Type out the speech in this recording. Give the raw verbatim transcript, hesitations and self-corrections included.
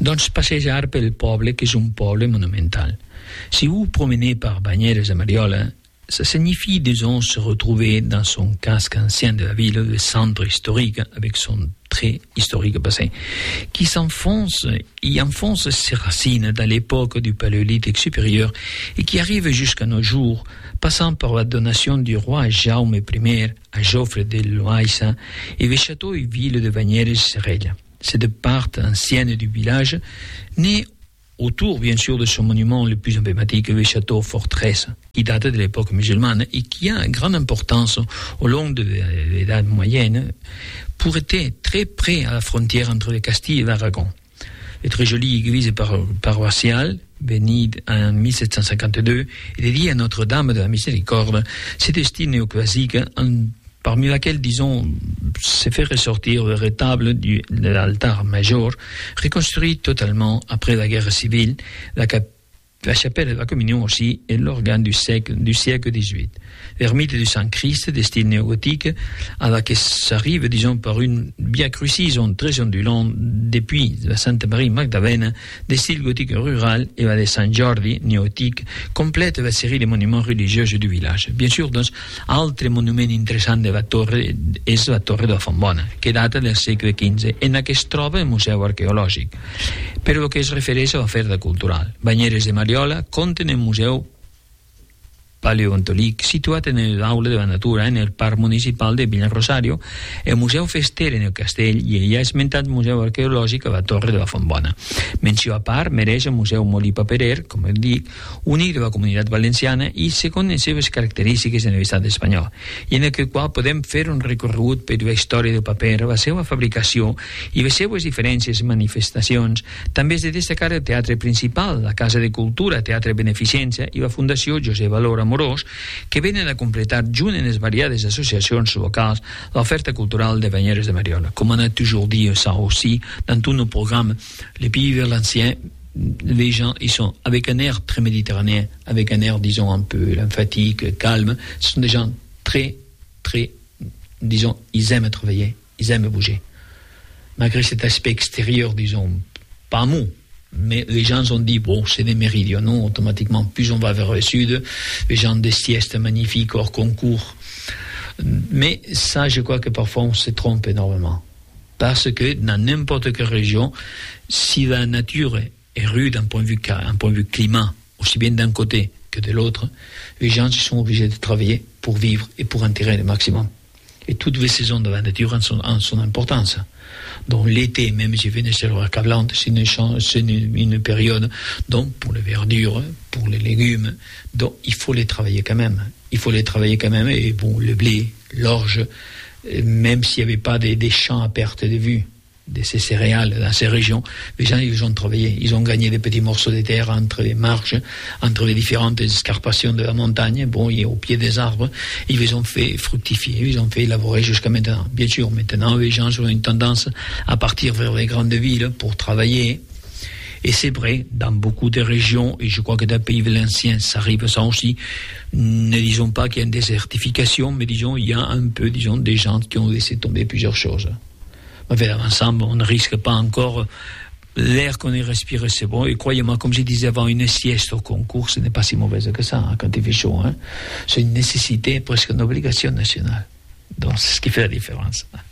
Doncs passejar pel poble, que és un poble monumental. Si vous promenez par Bagnères de Mariola, ça signifie, disons, se retrouver dans son casque ancien de la ville, le centre historique, avec son très historique bassin, qui s'enfonce et enfonce ses racines dans l'époque du Paléolithique supérieur et qui arrive jusqu'à nos jours, passant par la donation du roi Jaume I à Geoffre de Loaysa et les châteaux et villes de Bagnères-Serrella. Cette part ancienne du village, née autour, bien sûr, de son monument le plus emblématique, le château forteresse, qui date de l'époque musulmane et qui a une grande importance au long de l'État moyenne, pour être très près à la frontière entre le Castille et l'Aragon. La très jolie église par- paroissiale, bénie en mille sept cent cinquante-deux et dédiée à Notre-Dame de la Miséricorde, c'est de style néoclassique, en parmi laquelle, disons, s'est fait ressortir le rétable du, de l'altar major, reconstruit totalement après la guerre civile, la, cap, la chapelle de la communion aussi, et l'organe du siècle, du siècle dix-huit. L'ermite du Saint-Christ, de style néogothique, à laquelle s'arrive, disons, par une via crucis très ondulante depuis la Sainte-Marie Magdalene, de style gothique rural, et la de Saint-Jordi, néotique, complète la série des monuments religieux du village. Bien sûr, doncs, altre monument interessant de la torre és la Torre de la Fontbona, que data del segle quinze, en la que es troba el Museu Arqueològic. Però el que es refereix a l'oferta cultural. Bagnères de Mariola compten el Museu Paleontòlic, situat en l'Aula de la Natura, en el Parc Municipal de Villarosario, el Museu Fester en el Castell i el ja esmentat Museu Arqueològic a la Torre de la Fontbona. Menció a part mereix el Museu Molí Paperer, com el dic, únic de la Comunitat Valenciana i segons les seves característiques en l'estat espanyol, i en el qual podem fer un recorregut per la història del paper, la seva fabricació i les seues diferències i manifestacions. També és de destacar el Teatre Principal, la Casa de Cultura, Teatre Beneficència i la Fundació Josep Valor Amorós, que venen a completar, junt en les variades associacions locals, l'oferta cultural de Bagnères de Mariola. Comme on a toujours dit ça aussi, dans tous nos programmes, les pays valenciens, les gens, ils sont avec un air très méditerranéen, avec un air, disons, un peu lymphatique, calme. Ce sont des gens très, très, disons, ils aiment travailler, ils aiment bouger. Malgré cet aspect extérieur, disons, pas mou, mais les gens ont dit, bon, c'est des méridionaux, automatiquement, plus on va vers le sud, les gens des siestes magnifiques hors concours. Mais ça, je crois que parfois on se trompe énormément. Parce que dans n'importe quelle région, si la nature est rude d'un point de vue, un point de vue climat, aussi bien d'un côté que de l'autre, les gens sont obligés de travailler pour vivre et pour en tirer le maximum. Et toutes les saisons de la nature en son, en son importance. Donc l'été, même si une chaleur accablante, c'est une, c'est une, une période, donc pour les verdures, pour les légumes, donc il faut les travailler quand même. Il faut les travailler quand même, et bon, le blé, l'orge, même s'il n'y avait pas des, des champs à perte de vue, de ces céréales dans ces régions, les gens, ils ont travaillé, ils ont gagné des petits morceaux de terre entre les marges, entre les différentes escarpations de la montagne, bon, et au pied des arbres, ils les ont fait fructifier, ils ont fait élaborer jusqu'à maintenant. Bien sûr, maintenant, les gens ont une tendance à partir vers les grandes villes pour travailler, et c'est vrai, dans beaucoup de régions, et je crois que dans le pays valencien, ça arrive ça aussi, ne disons pas qu'il y a une désertification, mais disons, il y a un peu, disons, des gens qui ont laissé tomber plusieurs choses. Mais ensemble, on ne risque pas encore. L'air qu'on y respire, c'est bon. Et croyez-moi, comme je disais avant, une sieste au concours, ce n'est pas si mauvaise que ça, hein, quand il fait chaud. Hein. C'est une nécessité, presque une obligation nationale. Donc, c'est ce qui fait la différence.